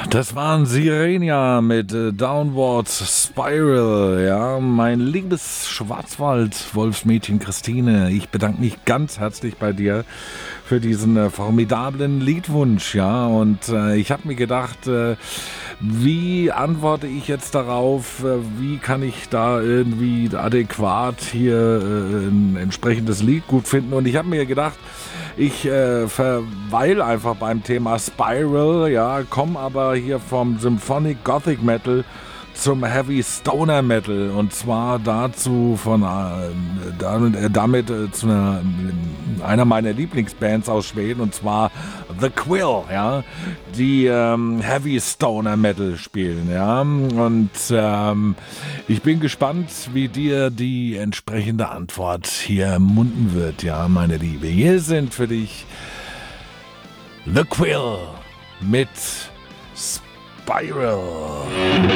Das waren Sirenia mit Downward Spiral. Ja, mein liebes Schwarzwald-Wolfsmädchen Christine, ich bedanke mich ganz herzlich bei dir für diesen formidablen Liedwunsch. Ja, und ich habe mir gedacht, wie antworte ich jetzt darauf? Wie kann ich da irgendwie adäquat hier ein entsprechendes Lied gut finden? Und ich habe mir gedacht, ich verweile einfach beim Thema Spiral, ja, komme aber hier vom Symphonic Gothic Metal zum Heavy Stoner Metal, und zwar dazu damit zu einer meiner Lieblingsbands aus Schweden, und zwar The Quill, ja, die Heavy Stoner Metal spielen, ja, und ich bin gespannt, wie dir die entsprechende Antwort hier munden wird, ja, meine Liebe. Hier sind für dich The Quill mit Spiral.